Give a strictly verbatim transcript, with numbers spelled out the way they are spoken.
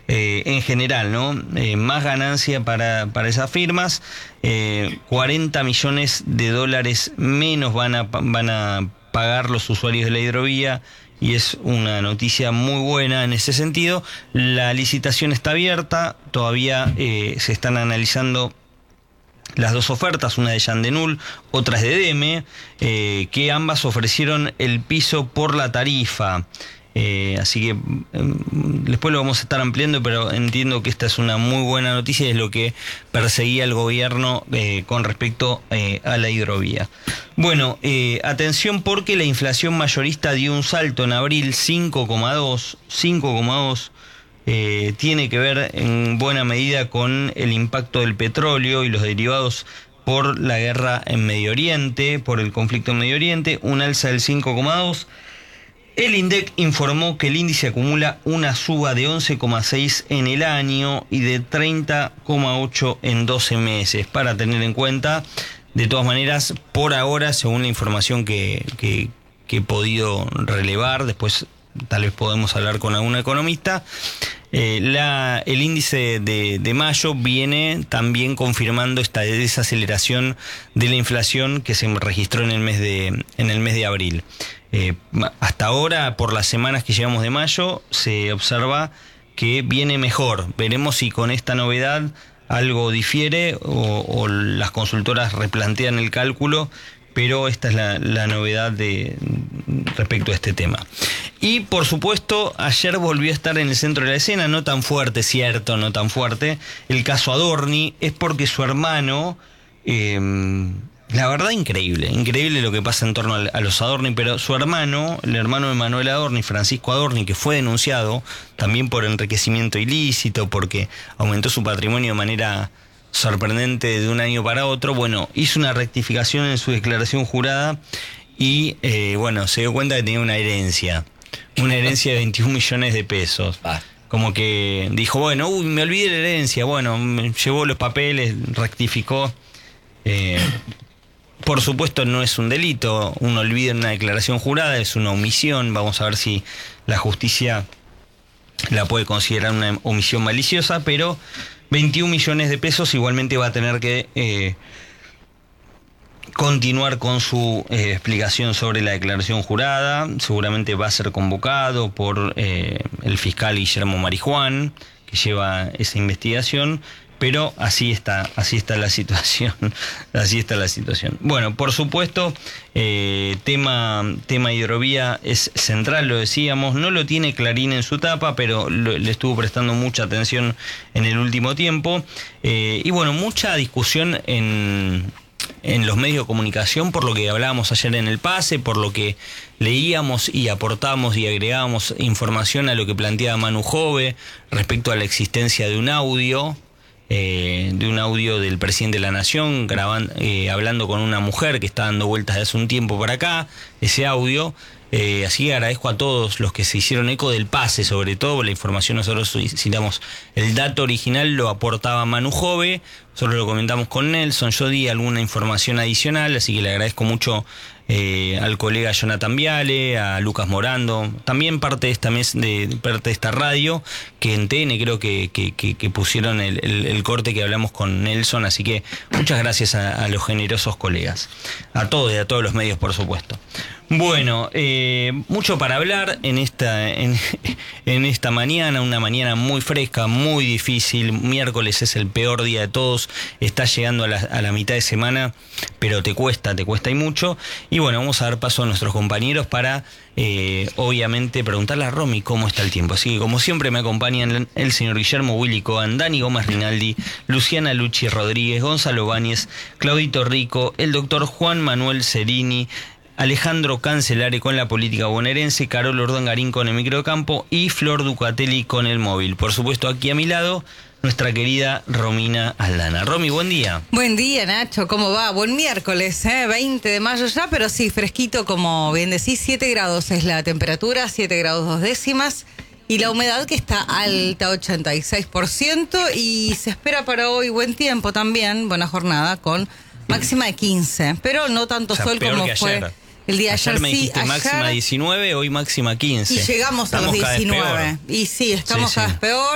eh, en general, ¿no? Eh, más ganancia para, para esas firmas, eh, cuarenta millones de dólares menos van a, van a pagar los usuarios de la hidrovía, y es una noticia muy buena en ese sentido. La licitación está abierta, todavía eh, se están analizando las dos ofertas, una de Yandenul, otra es de Deme, eh, que ambas ofrecieron el piso por la tarifa. Eh, así que eh, después lo vamos a estar ampliando, pero entiendo que esta es una muy buena noticia y es lo que perseguía el gobierno eh, con respecto eh, a la hidrovía. Bueno, eh, atención porque la inflación mayorista dio un salto en abril, cinco coma dos, cinco coma dos. Eh, tiene que ver en buena medida con el impacto del petróleo y los derivados por la guerra en Medio Oriente, por el conflicto en Medio Oriente, un alza del cinco coma dos. El INDEC informó que el índice acumula una suba de once coma seis en el año y de treinta coma ocho en doce meses, para tener en cuenta. De todas maneras, por ahora, según la información que, que, que he podido relevar, después tal vez podemos hablar con algún economista, eh, la, el índice de, de mayo viene también confirmando esta desaceleración de la inflación que se registró en el mes de, en el mes de abril. Eh, hasta ahora, por las semanas que llevamos de mayo, se observa que viene mejor. Veremos si con esta novedad algo difiere o, o las consultoras replantean el cálculo, pero esta es la, la novedad de, respecto a este tema. Y por supuesto, ayer volvió a estar en el centro de la escena, no tan fuerte, cierto, no tan fuerte, el caso Adorni. Es porque su hermano, eh, la verdad increíble, increíble lo que pasa en torno a, a los Adorni, pero su hermano, el hermano de Manuel Adorni, Francisco Adorni, que fue denunciado también por enriquecimiento ilícito, porque aumentó su patrimonio de manera sorprendente de un año para otro, bueno, hizo una rectificación en su declaración jurada y, eh, bueno, se dio cuenta que tenía una herencia, una herencia de veintiún millones de pesos. Como que dijo, bueno, uy, me olvidé de la herencia, bueno, me llevó los papeles, rectificó. Eh, por supuesto no es un delito, un olvido en una declaración jurada, es una omisión. Vamos a ver si la justicia la puede considerar una omisión maliciosa, pero veintiún millones de pesos igualmente va a tener que eh, continuar con su eh, explicación sobre la declaración jurada. Seguramente va a ser convocado por eh, el fiscal Guillermo Marijuán, que lleva esa investigación, pero así está, así está la situación, así está la situación. Bueno, por supuesto, eh, tema, tema hidrovía es central, lo decíamos, no lo tiene Clarín en su tapa, pero lo, le estuvo prestando mucha atención en el último tiempo, eh, y bueno, mucha discusión en, en los medios de comunicación, por lo que hablábamos ayer en el pase, por lo que leíamos y aportamos y agregábamos información a lo que planteaba Manu Jove respecto a la existencia de un audio, Eh, de un audio del presidente de la Nación grabando, eh, hablando con una mujer que está dando vueltas de hace un tiempo para acá, ese audio. Eh, así que agradezco a todos los que se hicieron eco del pase, sobre todo la información. Nosotros citamos el dato original, lo aportaba Manu Jove, nosotros lo comentamos con Nelson, yo di alguna información adicional, así que le agradezco mucho eh, al colega Jonathan Viale, a Lucas Morando, también parte de esta mes, de parte de esta radio, que en T N creo que, que, que, que pusieron el, el, el corte que hablamos con Nelson, así que muchas gracias a, a los generosos colegas, a todos y a todos los medios, por supuesto. Bueno, eh, mucho para hablar en esta, en, en esta mañana, una mañana muy fresca, muy difícil. Miércoles es el peor día de todos, está llegando a la, a la mitad de semana, pero te cuesta, te cuesta y mucho. Y bueno, vamos a dar paso a nuestros compañeros para, eh, obviamente, preguntarle a Romy cómo está el tiempo. Así que, como siempre, me acompañan el señor Guillermo Willy Coan, Dani Gómez Rinaldi, Luciana Luchi Rodríguez, Gonzalo Báñez, Claudito Rico, el doctor Juan Manuel Cerini, Alejandro Cancelare con la política bonaerense, Carol Ordangarín con el microcampo y Flor Ducatelli con el móvil. Por supuesto, aquí a mi lado, nuestra querida Romina Aldana. Romy, buen día. Buen día, Nacho, ¿cómo va? Buen miércoles, ¿eh? veinte de mayo ya, pero sí, fresquito, como bien decís, siete grados es la temperatura, siete grados dos décimas, y la humedad que está alta, ochenta y seis por ciento, y se espera para hoy buen tiempo también, buena jornada, con máxima de quince, pero no tanto o sea, sol como fue ayer. El día de ayer, ayer me dijiste sí, máxima ayer, diecinueve, hoy máxima quince. Y llegamos estamos a los diecinueve. Y sí, estamos sí, sí. cada vez peor.